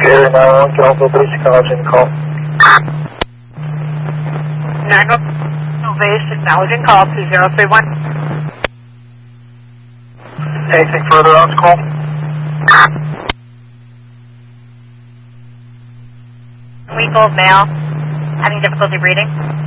Area 911, can also basic acknowledging the call. 911 base acknowledging call 2031. Anything further on this call? Week-old male having difficulty breathing.